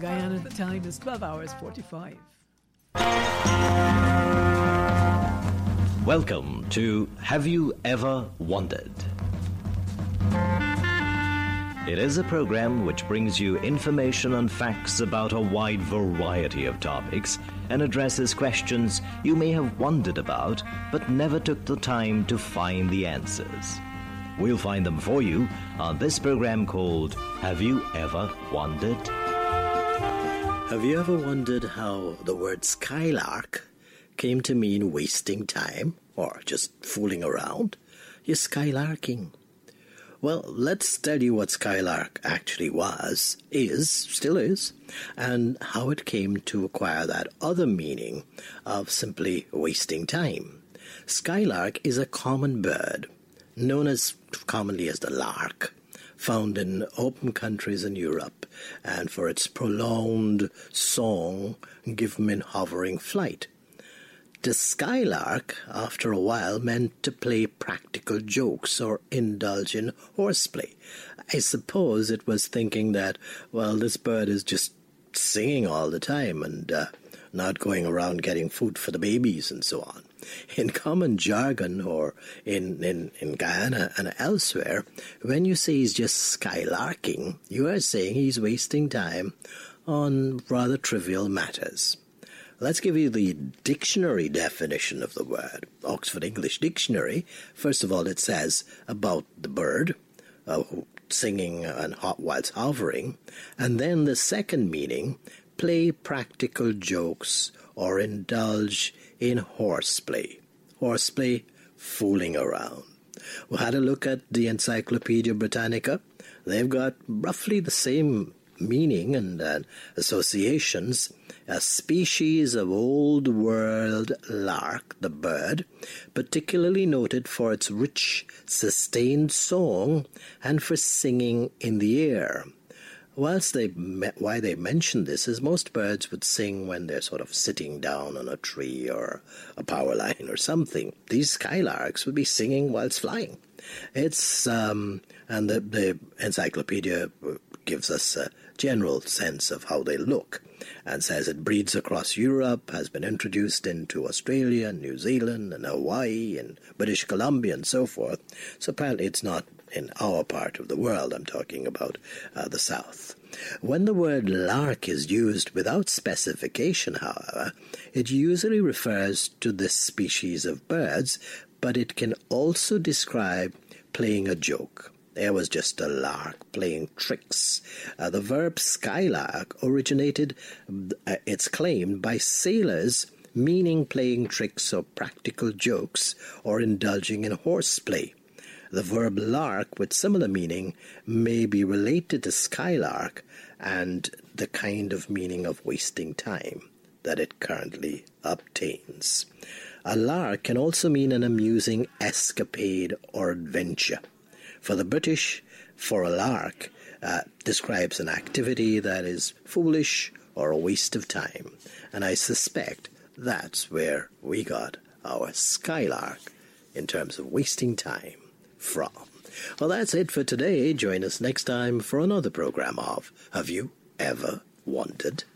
Guyana, the time is 12 hours 45. Welcome to Have You Ever Wondered? It is a program which brings you information and facts about a wide variety of topics and addresses questions you may have wondered about but never took the time to find the answers. We'll find them for you on this program called Have You Ever Wondered? Have you ever wondered how the word skylark came to mean wasting time or just fooling around? You're skylarking. Well, let's tell you what skylark actually still is, and how it came to acquire that other meaning of simply wasting time. Skylark is a common bird, known as commonly as the lark, found in open countries in Europe, and for its prolonged song given in hovering flight. The skylark, after a while, meant to play practical jokes or indulge in horseplay. I suppose it was thinking that, well, this bird is just singing all the time and not going around getting food for the babies and so on. In common jargon, or in Guyana and elsewhere, when you say he's just skylarking, you are saying he's wasting time on rather trivial matters. Let's give you the dictionary definition of the word. Oxford English Dictionary. First of all, it says about the bird, singing and whilst hovering. And then the second meaning, play practical jokes or indulge in horseplay. Horseplay, fooling around. We had a look at the Encyclopedia Britannica. They've got roughly the same meaning and associations. A species of old world lark, the bird, particularly noted for its rich, sustained song and for singing in the air. Why they mention this is most birds would sing when they're sort of sitting down on a tree or a power line or something. These skylarks would be singing whilst flying. It's and the encyclopedia gives us a general sense of how they look, and says it breeds across Europe, has been introduced into Australia, New Zealand, and Hawaii, and British Columbia, and so forth. So apparently it's not in our part of the world. I'm talking about the South. When the word lark is used without specification, however, it usually refers to this species of birds, but it can also describe playing a joke. There was just a lark playing tricks. The verb skylark originated, it's claimed, by sailors, meaning playing tricks or practical jokes or indulging in horseplay. The verb lark, with similar meaning, may be related to skylark and the kind of meaning of wasting time that it currently obtains. A lark can also mean an amusing escapade or adventure. For the British, for a lark describes an activity that is foolish or a waste of time. And I suspect that's where we got our skylark in terms of wasting time from. Well, that's it for today. Join us next time for another program of Have You Ever Wondered?